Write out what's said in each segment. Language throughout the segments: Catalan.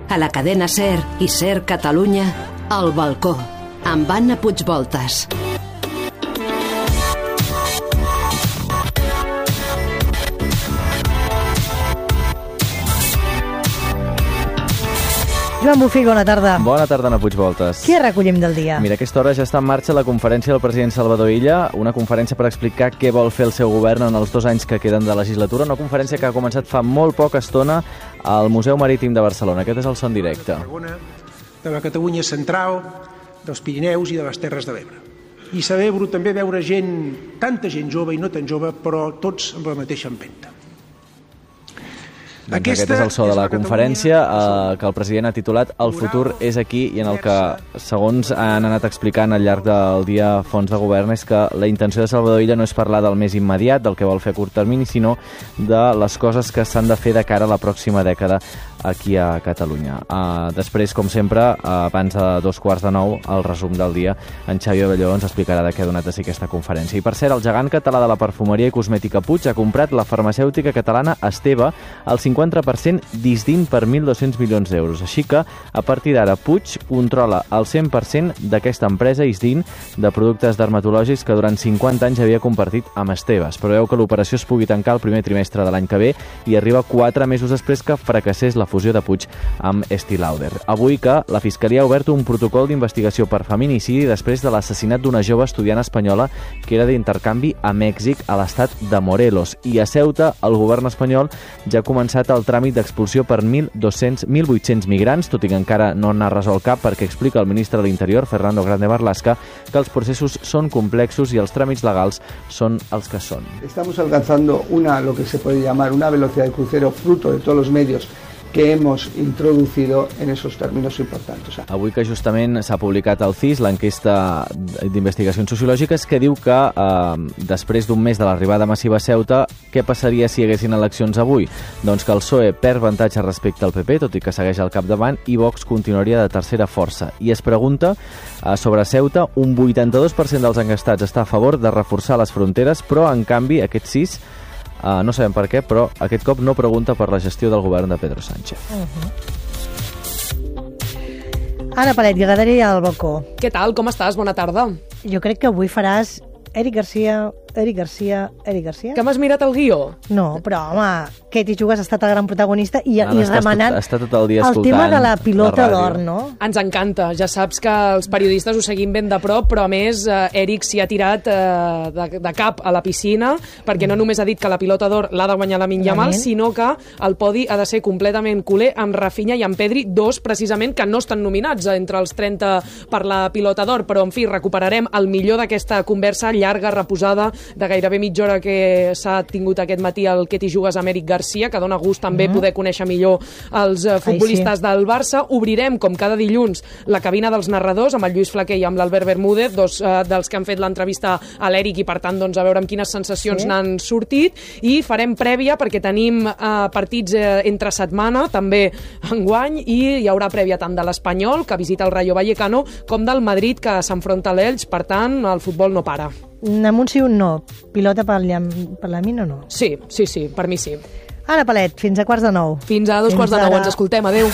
A la cadena SER i SER Catalunya, El Balcó, amb Anna Puigvoltas. Joan Bufí, bona tarda. Bona tarda, Anna Puigvoltas. Què recollim del dia? Mira, a aquesta hora ja està en marxa la conferència del president Salvador Illa, una conferència per explicar què vol fer el seu govern en els 2 anys que queden de legislatura, una conferència que ha començat fa molt poca estona al Museu Marítim de Barcelona. Aquest és el son directe. De la Catalunya central, dels Pirineus i de les Terres de l'Ebre. I celebro també veure tanta gent jove i no tan jove, però tots amb la mateixa empenta. Doncs aquest és el so de la conferència que el president ha titulat El futur és aquí, i en el que, segons han anat explicant al llarg del dia fons de govern, és que la intenció de Salvador Illa no és parlar del més immediat, del que vol fer a curt termini, sinó de les coses que s'han de fer de cara a la pròxima dècada aquí a Catalunya. Després, com sempre, abans de 8:45, el resum del dia, en Xavi Abelló ens explicarà de què ha donat de si aquesta conferència. I per cert, el gegant català de la perfumeria i cosmètica Puig ha comprat la farmacèutica catalana Esteve al 50% d'Isdin per 1.200 milions d'euros. Així que, a partir d'ara, Puig controla el 100% d'aquesta empresa Isdin de productes dermatològics que durant 50 anys havia compartit amb Esteve. Es preveu que l'operació es pugui tancar el primer trimestre de l'any que ve i arriba 4 mesos després que fracassés la fusió de Puig amb Estée Lauder. Avui que la Fiscalia ha obert un protocol d'investigació per feminicidi després de l'assassinat d'una jove estudiant espanyola que era d'intercanvi a Mèxic, a l'estat de Morelos. I a Ceuta, el govern espanyol ja ha començat el tràmit d'expulsió per 1.800 migrants, tot i que encara no n'ha resolt cap, perquè explica el ministre de l'Interior, Fernando Grande Marlaska, que els processos són complexos i els tràmits legals són els que són. Estamos alcanzando lo que se puede llamar una velocidad de crucero fruto de todos los medios que hemos introducido en esos términos importantes. Avui que justament s'ha publicat al CIS l'enquesta d'investigacions sociològiques que diu que després d'un mes de l'arribada massiva a Ceuta, què passaria si hi haguessin eleccions avui? Doncs que el PSOE perd avantatge respecte al PP, tot i que segueix al capdavant, i Vox continuaria de tercera força. I es pregunta sobre Ceuta, un 82% dels enquestats està a favor de reforçar les fronteres, però en canvi aquest CIS no sabem per què, però aquest cop no pregunta per la gestió del govern de Pedro Sánchez. Anna Palet, Gadaria al Balcó. Què tal? Com estàs? Bona tarda. Jo crec que avui faràs Eric Garcia. Que m'has mirat el guió? No, però, home, Katie Jugas ha estat el gran protagonista i remenant està tot el dia el tema de la pilota d'or, no? Ens encanta. Ja saps que els periodistes ho seguim ben de prop, però a més Eric s'hi ha tirat de cap a la piscina, perquè no només ha dit que la pilota d'or l'ha de guanyar Lamine Yamal, sinó que el podi ha de ser completament culer amb Rafinha i amb Pedri, dos precisament que no estan nominats entre els 30 per la pilota d'or, però en fi, recuperarem el millor d'aquesta conversa llarga, reposada, de gairebé mitja hora que s'ha tingut aquest matí el Katie Jugas amb Eric Garcia, que dona gust també poder conèixer millor els futbolistes del Barça. Obrirem, com cada dilluns, la cabina dels narradors amb el Lluís Flaquer i amb l'Albert Bermúdez, dos dels que han fet l'entrevista a l'Eric, i per tant doncs, a veure amb quines sensacions n'han sortit, i farem prèvia perquè tenim partits entre setmana, també enguany, i hi haurà prèvia tant de l'Espanyol, que visita el Rayo Vallecano, com del Madrid, que s'enfronta a l'Elx. Per tant, el futbol no para. Amb un sí o un no. Pilota per Lamine o no? Sí, per mi sí. Anna Palet, fins a 8:45. Fins a 2:45, ens escoltem. Adéu.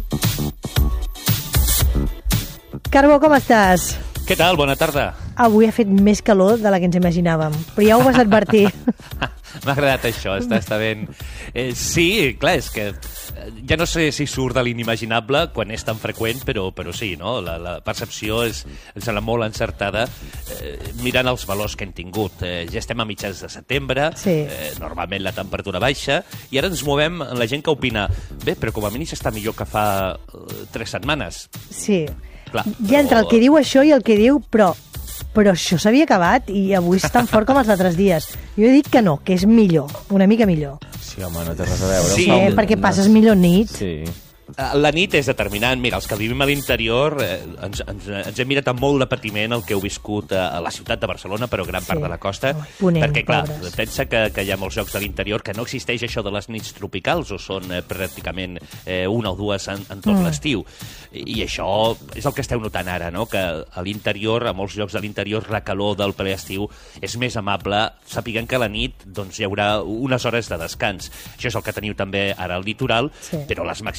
Carbó, com estàs? Què tal? Bona tarda. Avui ha fet més calor de la que ens imaginàvem, però ja ho vas advertir. M'ha agradat això, està ben... Sí, clar, és que ja no sé si surt de l'inimaginable quan és tan freqüent, però sí, no? La percepció em sembla molt encertada mirant els valors que hem tingut. Ja estem a mitjans de setembre, normalment la temperatura baixa, i ara ens movem en la gent que opina bé, però com a mínim està millor que fa 3 setmanes. Sí. Clar, ja entre el que diu això i el que diu però això s'havia acabat i avui és tan fort com els altres dies. Jo he dit que no, que és millor, una mica millor. Sí, home, no té res a veure. Sí, perquè passes millor nit. Sí. La nit és determinant. Mira, els que vivim a l'interior ens hem mirat amb molt de patiment el que heu viscut a la ciutat de Barcelona, però gran part de la costa, perquè, clar, pensa que hi ha molts llocs de l'interior que no existeix això de les nits tropicals, o són pràcticament 1 o 2 en tot l'estiu. I això és el que esteu notant ara, no? Que a l'interior, a molts llocs de l'interior, la calor del ple estiu és més amable, sapiguen que a la nit doncs, hi haurà unes hores de descans. Això és el que teniu també ara al litoral, però les màximes estan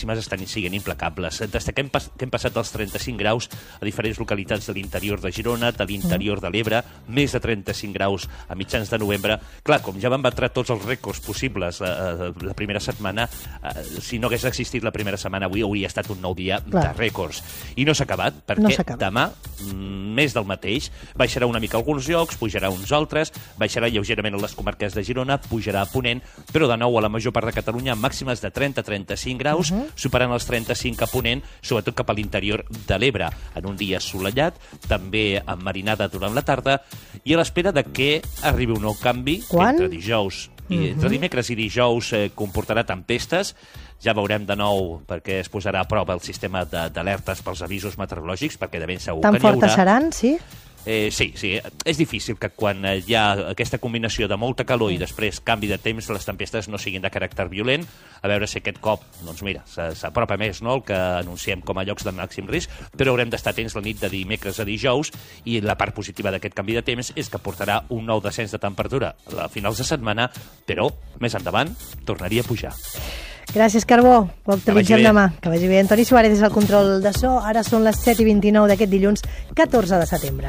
siguin implacables. Destaquem que hem passat dels 35 graus a diferents localitats de l'interior de Girona, de l'interior de l'Ebre, més de 35 graus a mitjans de novembre. Clar, com ja van batre tots els rècords possibles la primera setmana, si no hagués existit la primera setmana, avui hauria estat un nou dia de rècords. I no s'ha acabat, perquè demà, més del mateix, baixarà una mica alguns llocs, pujarà uns altres, baixarà lleugerament a les comarques de Girona, pujarà a Ponent, però de nou a la major part de Catalunya màximes de 30-35 graus, superant els 35 a Ponent, sobretot cap a l'interior de l'Ebre, en un dia assolellat, també amb marinada durant la tarda, i a l'espera de que arribi un nou canvi entre dijous entre dimecres i dijous comportarà tempestes. Ja veurem de nou perquè es posarà a prova el sistema d'alertes pels avisos meteorològics, perquè de ben segur que n'hi haurà. Tan fortes seran, sí? Sí. És difícil que quan hi ha aquesta combinació de molta calor i després canvi de temps, les tempestes no siguin de caràcter violent. A veure si aquest cop, doncs mira, s'apropa més, no?, el que anunciem com a llocs de màxim risc, però haurem d'estar atents la nit de dimecres a dijous, i la part positiva d'aquest canvi de temps és que portarà un nou descens de temperatura a finals de setmana, però més endavant tornaria a pujar. Gràcies, Carbó. Ho actualitzem demà. Que vagi bé. Antoni Suárez és el control de so. Ara són les 7:29 d'aquest dilluns 14 de setembre.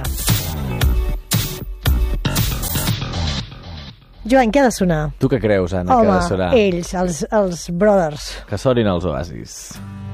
Joan, què ha de sonar? Tu què creus, Anna, que ha de sonar? Home, ells, els Brothers. Que sonin els Oasis.